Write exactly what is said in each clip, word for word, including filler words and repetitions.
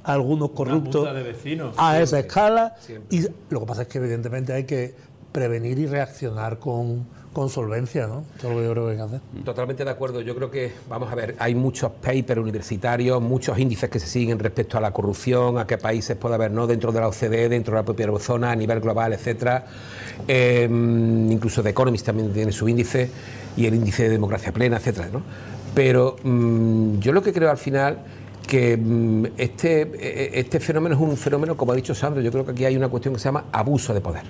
algunos corruptos de vecinos, a siempre, esa escala. siempre. Y lo que pasa es que evidentemente hay que prevenir y reaccionar con, con solvencia, ¿no? Todo lo que yo creo que hay que hacer. Totalmente de acuerdo. Yo creo que, vamos a ver, hay muchos papers universitarios, muchos índices que se siguen respecto a la corrupción, a qué países puede haber, ¿no?, dentro de la O C D E, dentro de la propia eurozona, a nivel global, etcétera. Eh, incluso The Economist también tiene su índice, y el índice de democracia plena, etcétera, ¿no? Pero mmm, yo lo que creo al final que mmm, este, este fenómeno es un fenómeno, como ha dicho Sandro, yo creo que aquí hay una cuestión que se llama abuso de poder.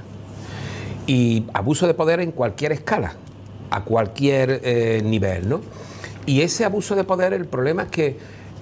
Y abuso de poder en cualquier escala, a cualquier eh, nivel, ¿no? Y ese abuso de poder, el problema es que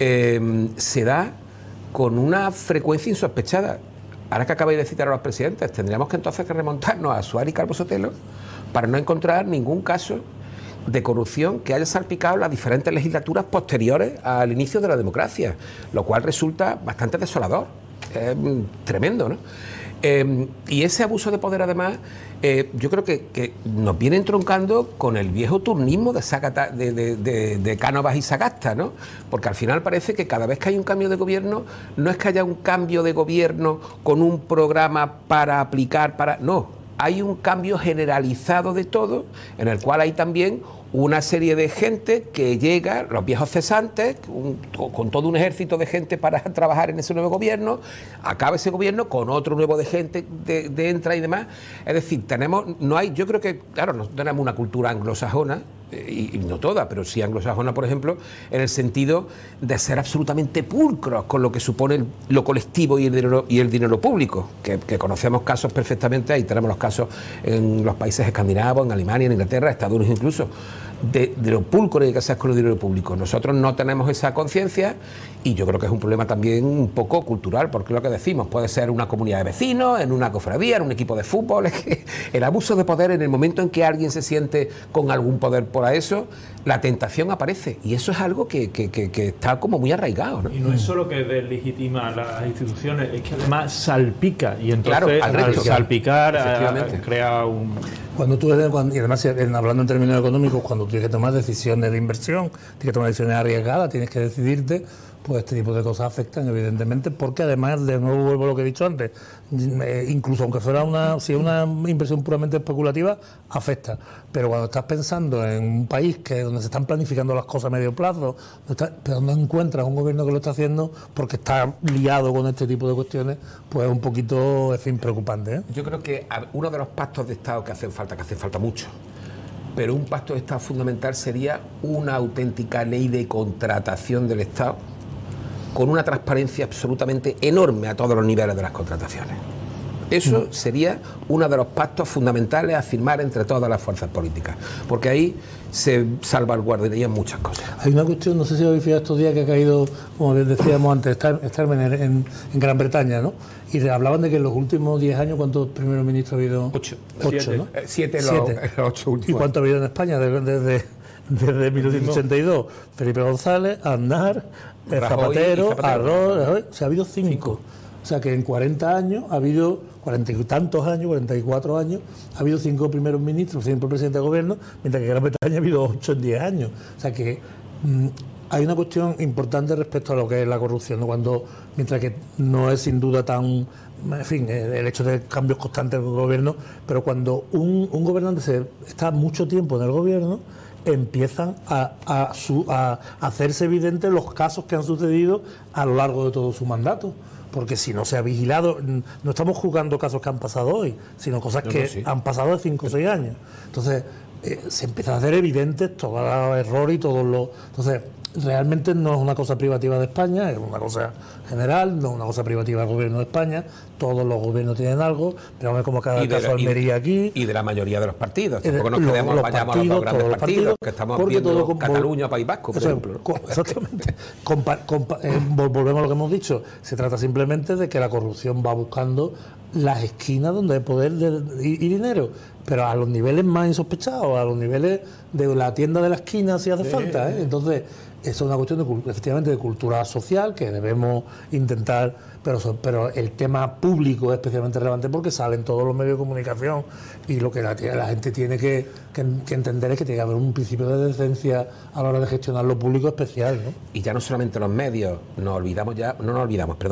eh, se da con una frecuencia insospechada. Ahora que acabáis de citar a los presidentes, tendríamos que entonces que remontarnos a Suárez y Calvo Sotelo para no encontrar ningún caso de corrupción que haya salpicado las diferentes legislaturas posteriores al inicio de la democracia, lo cual resulta bastante desolador, es tremendo, ¿no? Eh, y ese abuso de poder, además, eh, yo creo que, que nos viene entroncando con el viejo turnismo de, Sagata, de, de, de, de Cánovas y Sagasta, ¿no? Porque al final parece que cada vez que hay un cambio de gobierno, no es que haya un cambio de gobierno con un programa para aplicar, para... No, hay un cambio generalizado de todo, en el cual hay también una serie de gente que llega, los viejos cesantes, un, con todo un ejército de gente para trabajar en ese nuevo gobierno, acaba ese gobierno con otro nuevo de gente de, de entra y demás. Es decir, tenemos, no hay, yo creo que, claro, no tenemos una cultura anglosajona, y, y no toda, pero sí anglosajona, por ejemplo, en el sentido de ser absolutamente pulcros con lo que supone el, lo colectivo y el dinero, y el dinero público, que, que conocemos casos perfectamente, ahí tenemos los casos en los países escandinavos, en Alemania, en Inglaterra, Estados Unidos incluso, de, de lo pulcro que hay que hacer con el dinero público. Nosotros no tenemos esa conciencia y yo creo que es un problema también un poco cultural, porque lo que decimos puede ser una comunidad de vecinos, en una cofradía, en un equipo de fútbol. Es que el abuso de poder, en el momento en que alguien se siente con algún poder por eso, la tentación aparece, y eso es algo que, que, que, que está como muy arraigado, ¿no? Y no es solo que deslegitima las instituciones, es que además salpica, y entonces claro, al, al salpicar a, crea un... Cuando tú, cuando, y además hablando en términos económicos, cuando tú tienes que tomar decisiones de inversión, tienes que tomar decisiones arriesgadas, tienes que decidirte, pues este tipo de cosas afectan evidentemente, porque además, de nuevo vuelvo a lo que he dicho antes, eh, incluso aunque fuera una, si es una inversión puramente especulativa, afecta. Pero cuando estás pensando en un país que donde se están planificando las cosas a medio plazo, está, pero no encuentras un gobierno que lo está haciendo porque está liado con este tipo de cuestiones, pues es un poquito, en fin, preocupante, ¿eh? Yo creo que uno de los pactos de Estado que hacen falta, que hacen falta mucho, pero un pacto de Estado fundamental sería una auténtica ley de contratación del Estado, con una transparencia absolutamente enorme a todos los niveles de las contrataciones. Eso sería uno de los pactos fundamentales a firmar entre todas las fuerzas políticas, porque ahí se salvaguardarían muchas cosas. Hay una cuestión, no sé si habéis fijado estos días, que ha caído, como les decíamos antes, estar, estar en, en, en Gran Bretaña, ¿no? Y hablaban de que en los últimos diez años, ¿cuántos primeros ministros ha habido? Ocho. Ocho, siete, ¿no? Eh, siete, siete. Los, los ocho últimos. ¿Y cuánto ha habido en España desde, desde, desde mil novecientos ochenta y dos? Felipe González, Aznar, Zapatero, Arroz, o sea, ha habido cinco. cinco. O sea, que en cuarenta años ha habido, cuarenta y tantos años, cuarenta y cuatro años, ha habido cinco primeros ministros, cinco presidentes de gobierno, mientras que en Gran Bretaña ha habido ocho en diez años. O sea que mmm, hay una cuestión importante respecto a lo que es la corrupción, ¿no? Cuando, mientras que no es sin duda tan, en fin, el hecho de cambios constantes del gobierno, pero cuando un, un gobernante se está mucho tiempo en el gobierno, empiezan a, a, su, a hacerse evidentes los casos que han sucedido a lo largo de todo su mandato. Porque si no se ha vigilado, no estamos juzgando casos que han pasado hoy, sino cosas no, que no, sí. han pasado de cinco o seis años. Entonces, eh, se empiezan a hacer evidentes todos los errores y todos los... Entonces, realmente no es una cosa privativa de España, es una cosa general, no es una cosa privativa del gobierno de España, todos los gobiernos tienen algo, pero vamos como cada caso de Almería aquí. Y de la mayoría de los partidos, tampoco nos quedemos, vayamos a los grandes partidos, partidos, que estamos viendo todo, Cataluña, País Vasco, por eso, ejemplo. Co exactamente. compa compa eh, volvemos a lo que hemos dicho, se trata simplemente de que la corrupción va buscando las esquinas donde hay poder de, y, y dinero, pero a los niveles más insospechados, a los niveles de la tienda de la esquina si hace sí, falta, ¿eh? Entonces, eso es una cuestión de, efectivamente de cultura social que debemos intentar, pero, pero el tema público es especialmente relevante porque sale en todos los medios de comunicación y lo que la, la gente tiene que, que, que entender es que tiene que haber un principio de decencia a la hora de gestionar lo público especial, ¿no? Y ya no solamente los medios, nos olvidamos ya, no nos olvidamos, perdón.